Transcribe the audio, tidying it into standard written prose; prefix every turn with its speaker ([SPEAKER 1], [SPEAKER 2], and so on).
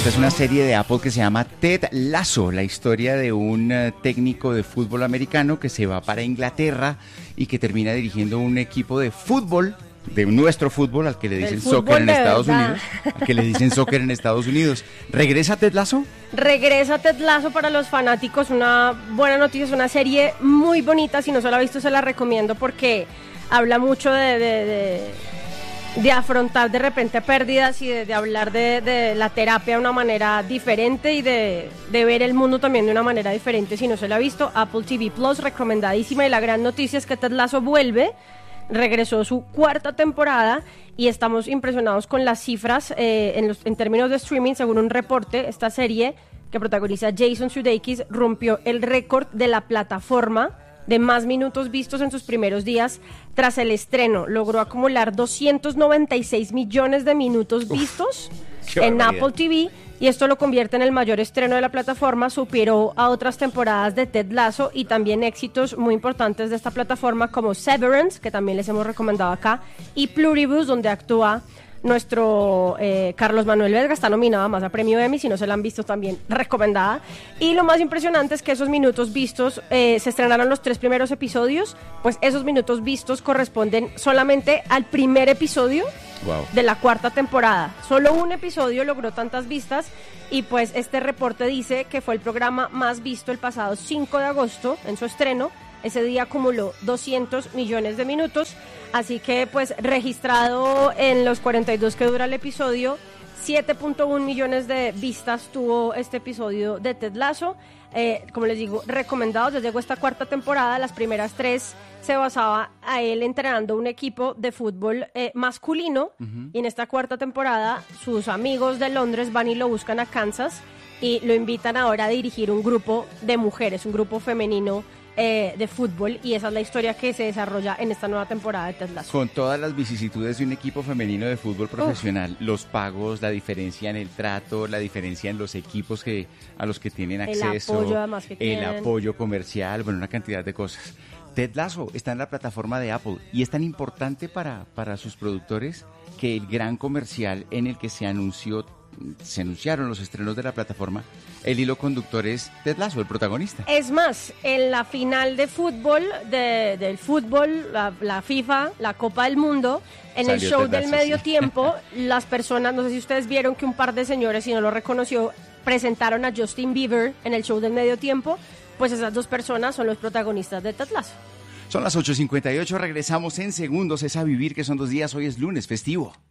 [SPEAKER 1] Esta es una serie de Apple que se llama Ted Lasso, la historia de un técnico de fútbol americano que se va para Inglaterra y que termina dirigiendo un equipo de fútbol, de nuestro fútbol, al que le dicen soccer en Estados Unidos. Al que le dicen soccer en Estados Unidos. ¿Regresa Ted Lasso?
[SPEAKER 2] Regresa Ted Lasso para los fanáticos, una buena noticia, es una serie muy bonita, si no se la ha visto se la recomiendo porque habla mucho de afrontar de repente pérdidas y de hablar de la terapia de una manera diferente y de ver el mundo también de una manera diferente. Si no se la ha visto, Apple TV Plus, recomendadísima. Y la gran noticia es que Ted Lasso vuelve, regresó su cuarta temporada y estamos impresionados con las cifras en términos de streaming. Según un reporte, esta serie que protagoniza Jason Sudeikis rompió el récord de la plataforma de más minutos vistos en sus primeros días tras el estreno. Logró acumular 296 millones de minutos vistos en Apple TV y esto lo convierte en el mayor estreno de la plataforma. Superó a otras temporadas de Ted Lasso y también éxitos muy importantes de esta plataforma como Severance, que también les hemos recomendado acá, y Pluribus, donde actúa nuestro Carlos Manuel Vesga. Está nominada más a premio Emmy, si no se la han visto también recomendada. Y lo más impresionante es que esos minutos vistos, se estrenaron los 3 primeros episodios, pues esos minutos vistos corresponden solamente al primer episodio. Wow. De la cuarta temporada. Solo un episodio logró tantas vistas y pues este reporte dice que fue el programa más visto el pasado 5 de agosto en su estreno. Ese día acumuló 200 millones de minutos, así que pues registrado en los 42 que dura el episodio, 7.1 millones de vistas tuvo este episodio de Ted Lasso. Como les digo, recomendados. Les llegó esta cuarta temporada, las primeras 3 se basaba a él entrenando un equipo de fútbol masculino, y en esta cuarta temporada sus amigos de Londres van y lo buscan a Kansas y lo invitan ahora a dirigir un grupo de mujeres, un grupo femenino de fútbol, y esa es la historia que se desarrolla en esta nueva temporada de Ted Lasso.
[SPEAKER 1] Con todas las vicisitudes de un equipo femenino de fútbol profesional, los pagos, la diferencia en el trato, la diferencia en los equipos a los que tienen acceso,
[SPEAKER 2] el apoyo además que tienen,
[SPEAKER 1] el apoyo comercial, bueno, una cantidad de cosas. Ted Lasso está en la plataforma de Apple y es tan importante para sus productores que el gran comercial en el que se anunciaron los estrenos de la plataforma, el hilo conductor es Ted Lasso, el protagonista.
[SPEAKER 2] Es más, en la final de fútbol, del fútbol, la FIFA, la Copa del Mundo, en el show del medio tiempo, las personas, no sé si ustedes vieron que un par de señores, si no lo reconoció, presentaron a Justin Bieber en el show del medio tiempo, pues esas 2 personas son los protagonistas de Ted Lasso.
[SPEAKER 1] Son las 8:58, regresamos en segundos, es A Vivir, que son 2 días, hoy es lunes festivo.